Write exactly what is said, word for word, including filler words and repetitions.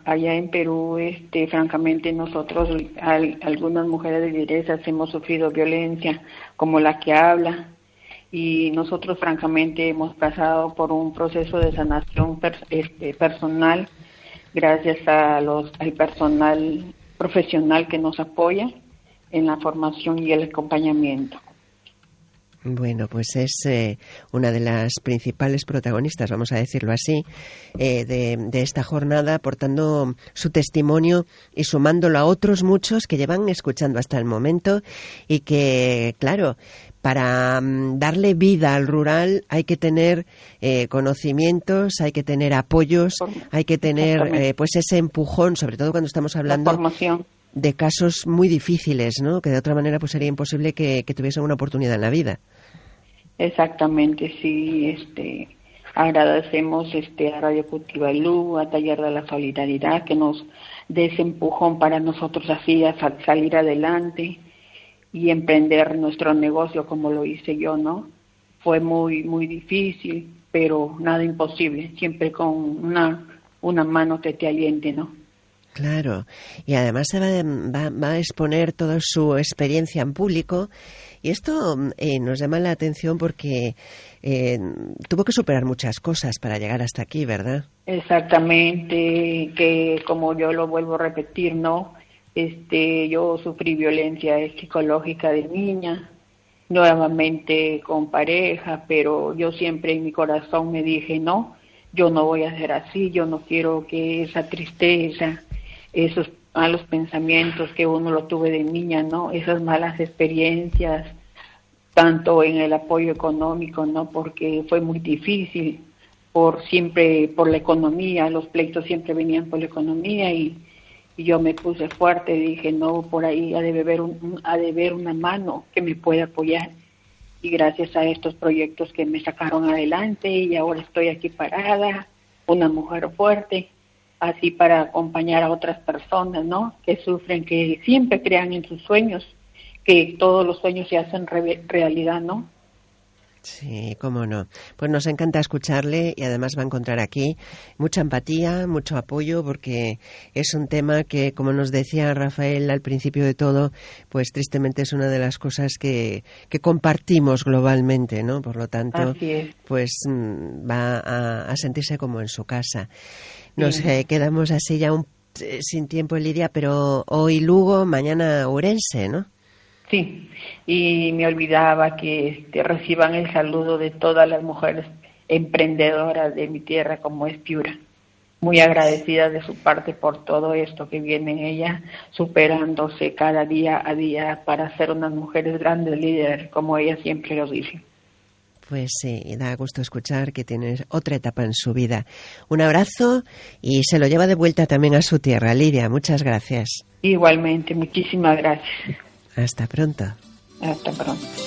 allá en Perú, este, francamente nosotros, al, algunas mujeres lideresas hemos sufrido violencia, como la que habla, y nosotros francamente hemos pasado por un proceso de sanación per, este, personal, gracias a los, al personal profesional que nos apoya en la formación y el acompañamiento. Bueno, pues es eh, una de las principales protagonistas, vamos a decirlo así, eh, de, de esta jornada, aportando su testimonio y sumándolo a otros muchos que llevan escuchando hasta el momento y que, claro, para um, darle vida al rural hay que tener eh, conocimientos, hay que tener apoyos, hay que tener eh, pues ese empujón, sobre todo cuando estamos hablando la formación de casos muy difíciles, ¿no? Que de otra manera pues sería imposible que, que tuviesen una oportunidad en la vida. Exactamente, sí, este, agradecemos este a Radio Cutibalú, a Taller de la Solidaridad, que nos dé ese empujón para nosotros así a sal, salir adelante y emprender nuestro negocio como lo hice yo, ¿no? Fue muy, muy difícil, pero nada imposible, siempre con una, una mano que te aliente, ¿no? Claro, y además se va, va, va a exponer toda su experiencia en público y esto eh, nos llama la atención porque eh, tuvo que superar muchas cosas para llegar hasta aquí, ¿verdad? Exactamente, que como yo lo vuelvo a repetir, ¿no? Este, yo sufrí violencia psicológica de niña, nuevamente con pareja, pero yo siempre en mi corazón me dije, no, yo no voy a ser así, yo no quiero que esa tristeza, esos malos pensamientos que uno lo tuve de niña, ¿no? Esas malas experiencias, tanto en el apoyo económico, ¿no? Porque fue muy difícil, por siempre, por la economía, los pleitos siempre venían por la economía y, y yo me puse fuerte, dije, no, por ahí ha de haber un, ha de haber una mano que me pueda apoyar. Y gracias a estos proyectos que me sacaron adelante y ahora estoy aquí parada, una mujer fuerte, así para acompañar a otras personas, ¿no? Que sufren, que siempre crean en sus sueños, que todos los sueños se hacen re- realidad, ¿no? Sí, cómo no. Pues nos encanta escucharle y además va a encontrar aquí mucha empatía, mucho apoyo, porque es un tema que, como nos decía Rafael al principio de todo, pues tristemente es una de las cosas que, que compartimos globalmente, ¿no? Por lo tanto, pues va a, a sentirse como en su casa. Nos eh, quedamos así ya un, eh, sin tiempo, Lidia, pero hoy Lugo, mañana Ourense, ¿no? Sí, y me olvidaba que este, reciban el saludo de todas las mujeres emprendedoras de mi tierra como es Piura. Muy agradecida de su parte por todo esto que vienen ellas superándose cada día a día para ser unas mujeres grandes líderes, como ellas siempre lo dicen. Pues sí, da gusto escuchar que tienes otra etapa en su vida. Un abrazo y se lo lleva de vuelta también a su tierra. Lidia, muchas gracias. Igualmente, muchísimas gracias. Hasta pronto. Hasta pronto.